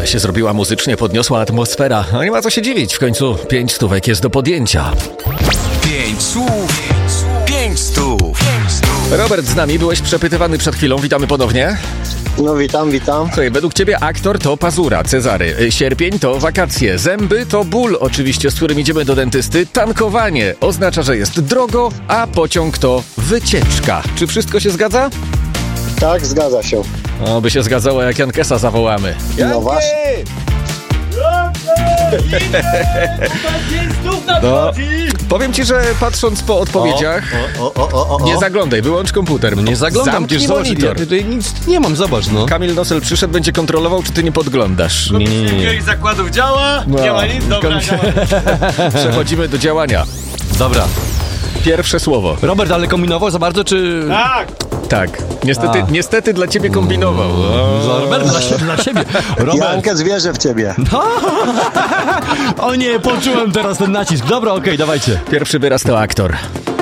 się zrobiła muzycznie, podniosła atmosfera. No nie ma co się dziwić, w końcu 5 stówek jest do podjęcia. 5 słów, 5 stów. Robert z nami, byłeś przepytywany przed chwilą, witamy ponownie. No witam. Słuchaj, według ciebie aktor to pazura, Cezary, sierpień to wakacje, zęby to ból oczywiście, z którym idziemy do dentysty, tankowanie oznacza, że jest drogo, a pociąg to wycieczka. Czy wszystko się zgadza? Tak, zgadza się. O, by się zgadzało, jak Jankesa zawołamy. No właśnie. No, powiem ci, że patrząc po odpowiedziach, nie zaglądaj, wyłącz komputer. No nie zaglądam, zamknij przecież monitor. ja tutaj nic nie mam, zobacz, no. Kamil Nosel przyszedł, będzie kontrolował, czy ty nie podglądasz. Nie. zakładów działa, nie ma nic, dobra, Przechodzimy do działania. Dobra. Pierwsze słowo. Robert, ale kombinował za bardzo, czy... Tak, niestety dla ciebie kombinował. Robert, dla siebie. Robert. Jankę zwierzę w ciebie. O nie, poczułem teraz ten nacisk. Dobra, okej, dawajcie. Pierwszy wyraz to aktor.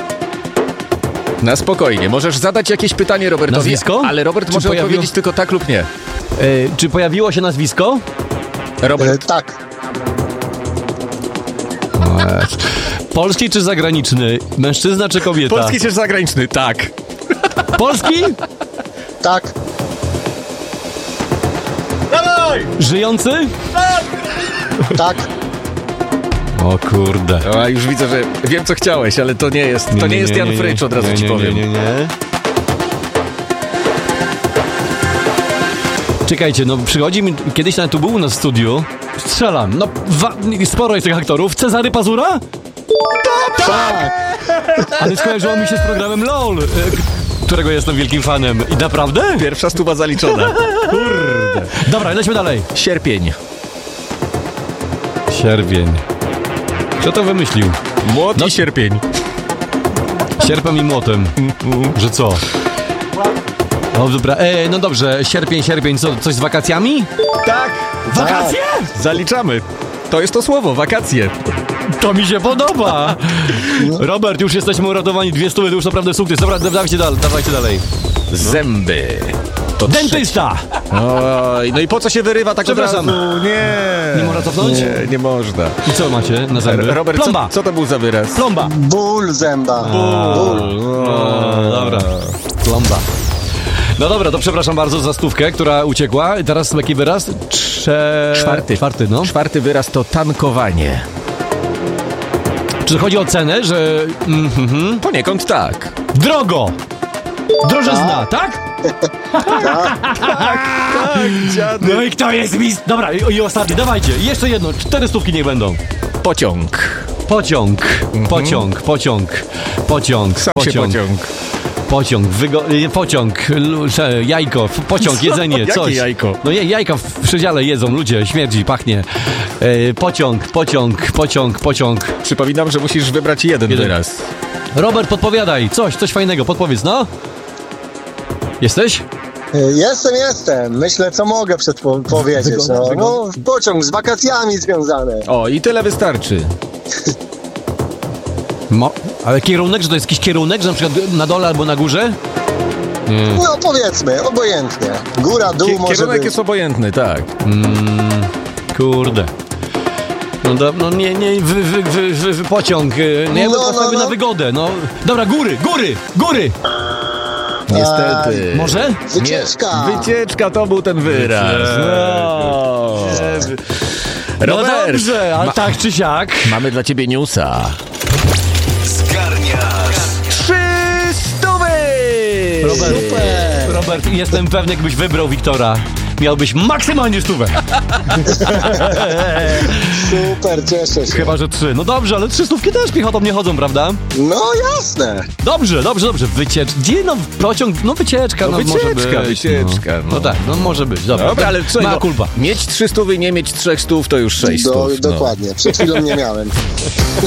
Na spokojnie, możesz zadać jakieś pytanie Robertowi, Nazwisko? ale Robert Czy może pojawiło- odpowiedzieć tylko tak lub nie. Czy pojawiło się nazwisko? Robert, Tak. Polski czy zagraniczny? Mężczyzna czy kobieta? polski czy zagraniczny? Tak. Polski? Tak. Żyjący? Tak. O kurde. A już widzę, że wiem co chciałeś, ale to nie jest Jan Frycz, od razu ci powiem. Nie. Czekajcie, no przychodzi mi, kiedyś nawet tu był u nas w studiu, strzelam, no sporo jest tych aktorów. Cezary Pazura? Tak. Ale skojarzyło mi się z programem LOL, którego jestem wielkim fanem. I naprawdę? Pierwsza stuwa zaliczona. Kurde. Dobra, lećmy dalej. Sierpień. Sierpień. Kto to wymyślił? Młot i sierpień. Sierpem i młotem. Że co? No dobra, no dobrze, sierpień, co, coś z wakacjami? Tak. Wakacje? Zaliczamy. To jest to słowo, wakacje. To mi się podoba. Robert, już jesteśmy uratowani, 200, to już naprawdę sukces. Dobra, dawajcie dalej. Zęby. To Dentysta! Oj, no i po co się wyrywa tak od razu? Przepraszam. Nie. Nie można cofnąć? Nie można. I co macie na zęby? Robert, Plomba! co to był za wyraz? Plomba! Ból zęba. Ból. Dobra. Plomba. No dobra, to przepraszam bardzo za stówkę, która uciekła. Teraz jaki wyraz? Czwarty, no. Czwarty wyraz to tankowanie. Czy chodzi o cenę, że... Poniekąd tak. Drogo! Drożyzna, tak? Tak, dziady. No i kto jest mistrz? Dobra, i ostatni, dawajcie. Jeszcze jedno, 4 stówki niech będą. Pociąg. Pociąg. Jajko, pociąg, jedzenie, Jakie coś. jajko? No jajka w przedziale jedzą ludzie, śmierdzi, pachnie. Pociąg. Przypominam, że musisz wybrać jeden wyraz. Robert, podpowiadaj, coś fajnego, podpowiedz, no. Jesteś? Jestem. Myślę, co mogę powiedzieć. No, pociąg z wakacjami związany. O, i tyle wystarczy. Ale kierunek, że to jest jakiś kierunek, że na przykład na dole albo na górze? No powiedzmy, obojętnie. Góra, dół może Kierunek być. jest obojętny, tak. Kurde. No nie, pociąg. No ja bym postawił na wygodę, no. Dobra, góry! Niestety. Może? Wycieczka. Wycieczka to był ten wyraz. No. Robert, No dobrze, ale tak czy siak. mamy dla ciebie newsa. Zgarniasz 300! Robert, jestem pewny, jakbyś wybrał Wiktora, miałbyś maksymalnie 100. Super, cieszę się. Chyba, że 3. No dobrze, ale 300 też piechotą nie chodzą, prawda? No jasne. Dobrze. Gdzie pociąg? No wycieczka, no może być. Wycieczka. No tak, no może być. Dobra, ale co? ma kulpa. Mieć 300 i nie mieć 300 to już 600. Dokładnie. Przed chwilą nie miałem.